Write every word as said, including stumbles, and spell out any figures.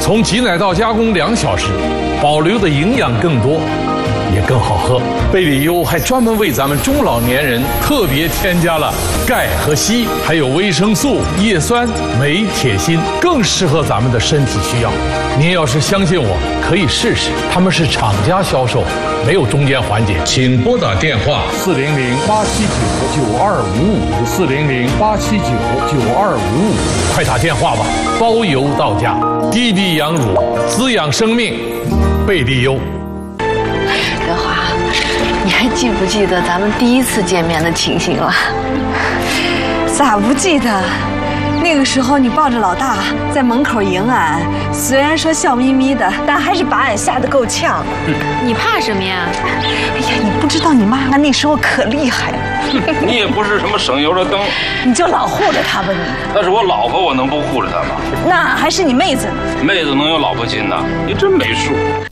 从挤奶到加工两小时，保留的营养更多，也更好喝。贝里优还专门为咱们中老年人特别添加了钙和硒，还有维生素、叶酸、镁、铁、锌，更适合咱们的身体需要。您要是相信我，可以试试，他们是厂家销售，没有中间环节。请拨打电话四零零八七九九二五五四零零八七九九二五五，快打电话吧，包邮到家。滴滴羊乳，滋养生命，贝利优。 德华，你还记不记得咱们第一次见面的情形了？ 咋不记得？那个时候你抱着老大在门口迎俺，虽然说笑眯眯的，但还是把俺吓得够呛。 你怕什么呀？ 哎呀，你不知道你妈妈那时候可厉害了。 你也不是什么省油的灯， 你就老护着她吧你。 那是我老婆，我能不护着她吗？ 那还是你妹子呢。 妹子能有老婆亲的？你真没数。